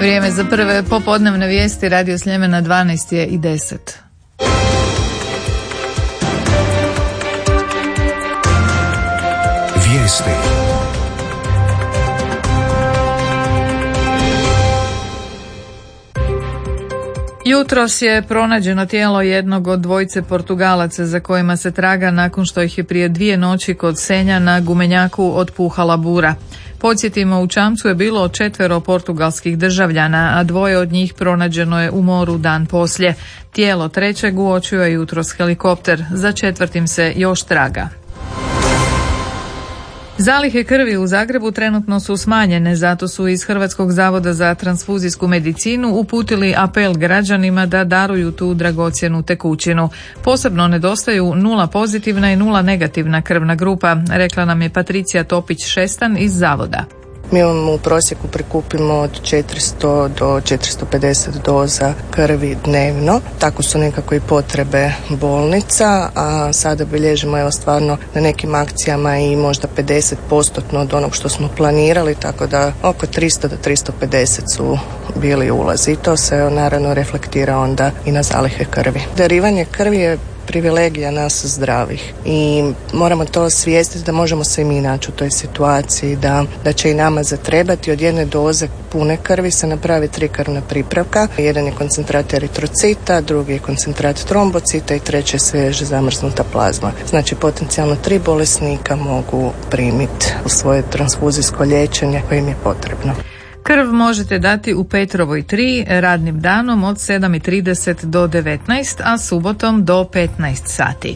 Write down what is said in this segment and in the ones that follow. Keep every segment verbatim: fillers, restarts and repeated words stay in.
Vrijeme za prve popodnevne vijesti. Radio Sljemena dvanaest je i deset. Vijesti. Jutros je pronađeno tijelo jednog od dvojice Portugalaca za kojima se traga nakon što ih je prije dvije noći kod Senja na Gumenjaku otpuhala bura. Podsjetimo, u čamcu je bilo četvero portugalskih državljana, a dvoje od njih pronađeno je u moru dan poslije. Tijelo trećeg uočio je jutros helikopter, za četvrtim se još traga. Zalihe krvi u Zagrebu trenutno su smanjene, zato su iz Hrvatskog zavoda za transfuzijsku medicinu uputili apel građanima da daruju tu dragocjenu tekućinu. Posebno nedostaju nula pozitivna i nula negativna krvna grupa, rekla nam je Patricija Topić-Šestan iz zavoda. Mi imamo u prosjeku prikupimo od četiristo do četiristo pedeset doza krvi dnevno. Tako su nekako i potrebe bolnica, a sada bilježimo evo stvarno na nekim akcijama i možda pedeset posto od onog što smo planirali, tako da oko tristo do tristo pedeset su bili ulazi. I to se naravno reflektira onda i na zalihe krvi. Darivanje krvi je privilegija nas zdravih i moramo to osvijestiti da možemo se i mi naći u toj situaciji, da, da će i nama zatrebati od jedne doze pune krvi se napravi tri krvna pripravka. Jedan je koncentrat eritrocita, drugi je koncentrat trombocita i treće je svježe zamrznuta plazma. Znači potencijalno tri bolesnika mogu primiti u svoje transfuzijsko liječenje koje im je potrebno. Krv možete dati u Petrovoj tri radnim danom od sedam i trideset do devetnaest, a subotom do petnaest sati.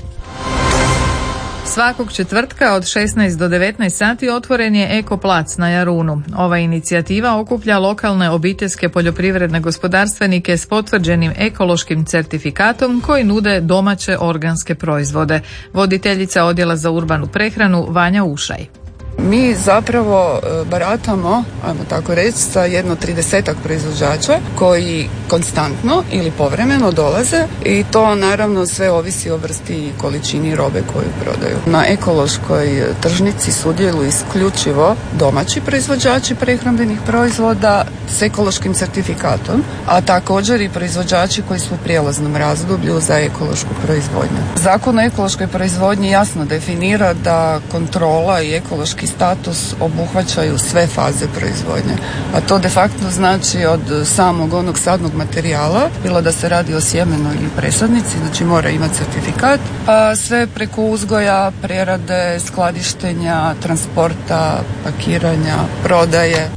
Svakog četvrtka od šesnaest do devetnaest sati otvoren je Ekoplac na Jarunu. Ova inicijativa okuplja lokalne obiteljske poljoprivredne gospodarstvenike s potvrđenim ekološkim certifikatom koji nude domaće organske proizvode. Voditeljica odjela za urbanu prehranu Vanja Ušaj. Mi zapravo baratamo, ajmo tako reći, sa jedno tridesetak proizvođača koji konstantno ili povremeno dolaze i to naravno sve ovisi o vrsti i količini robe koju prodaju. Na ekološkoj tržnici sudjeluju isključivo domaći proizvođači prehrambenih proizvoda s ekološkim certifikatom, a također i proizvođači koji su u prijelaznom razdoblju za ekološku proizvodnju. Zakon o ekološkoj proizvodnji jasno definira da kontrola i ekološki status obuhvaćaju sve faze proizvodnje, a to de facto znači od samog onog sadnog materijala, bilo da se radi o sjemenu ili presadnici, znači mora imati certifikat, pa sve preko uzgoja, prerade, skladištenja, transporta, pakiranja, prodaje.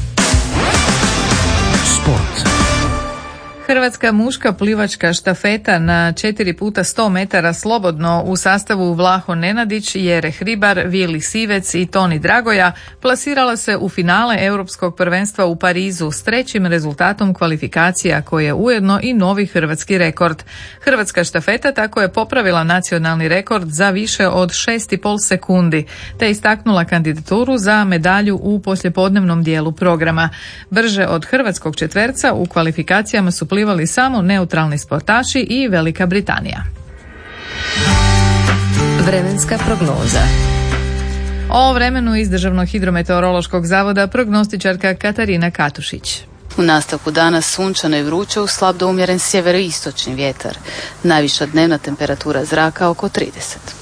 Sport. Hrvatska muška plivačka štafeta na četiri puta sto metara slobodno u sastavu Vlaho Nenadić, Jere Hribar, Vili Sivec i Toni Dragoja plasirala se u finale Europskog prvenstva u Parizu s trećim rezultatom kvalifikacija koji je ujedno i novi hrvatski rekord. Hrvatska štafeta tako je popravila nacionalni rekord za više od šest i pol sekundi te istaknula kandidaturu za medalju u poslijepodnevnom dijelu programa. Brže od hrvatskog četverca u kvalifikacijama su plivali samo neutralni sportaši i Velika Britanija. Vremenska prognoza. O vremenu iz Državnog hidrometeorološkog zavoda prognostičarka Katarina Katušić. U nastavku dana sunčano i vruće uz slab do umjeren sjeveroistočni vjetar. Najviša dnevna temperatura zraka oko trideset.